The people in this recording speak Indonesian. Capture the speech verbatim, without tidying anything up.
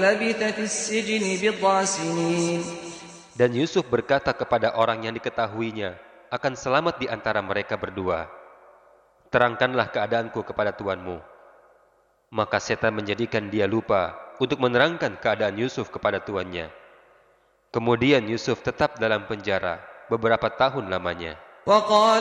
لبث في السجن بضع سنين. Dan Yusuf berkata kepada orang yang diketahuinya akan selamat di antara mereka berdua, terangkanlah keadaanku kepada tuanmu. Maka setan menjadikan dia lupa untuk menerangkan keadaan Yusuf kepada tuannya. Kemudian Yusuf tetap dalam penjara beberapa tahun lamanya.